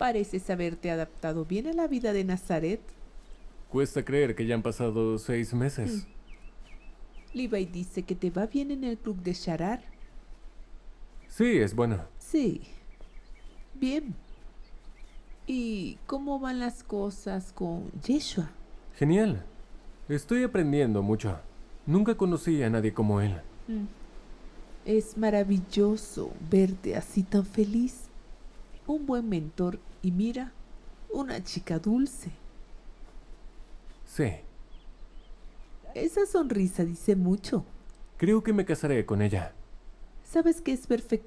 Pareces haberte adaptado bien a la vida de Nazaret. Cuesta creer que ya han pasado 6 meses. Levi dice que te va bien en el club de Sharar. Sí, es bueno. Sí. Bien. ¿Y cómo van las cosas con Yeshua? Genial. Estoy aprendiendo mucho. Nunca conocí a nadie como él. Es maravilloso verte así tan feliz. Un buen mentor y mira, una chica dulce. Sí. Esa sonrisa dice mucho. Creo que me casaré con ella. Sabes que es perfecto